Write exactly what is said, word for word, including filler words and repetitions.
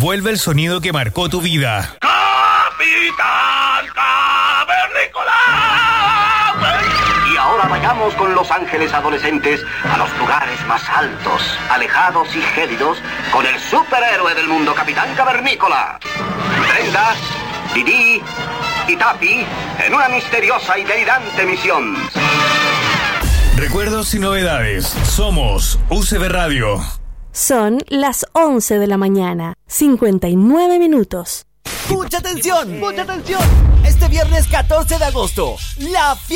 Vuelve el sonido que marcó tu vida. ¡Capitán Cavernícola! Y ahora vayamos con los ángeles adolescentes a los lugares más altos, alejados y gélidos con el superhéroe del mundo, Capitán Cavernícola. Brenda, Didi y Tapi en una misteriosa y delirante misión. Recuerdos y novedades. Somos U C B Radio. Son las once de la mañana, cincuenta y nueve minutos. ¡Mucha atención! ¡Mucha atención! Este viernes catorce de agosto, la fiesta